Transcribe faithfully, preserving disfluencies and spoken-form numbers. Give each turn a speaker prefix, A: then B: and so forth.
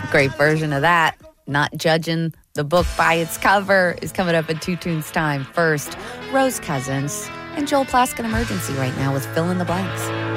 A: Great version of that. Not judging the book by its cover is coming up in Two Tunes time. First, Rose Cousins and Joel Plaskett Emergency right now with Fill in the Blanks.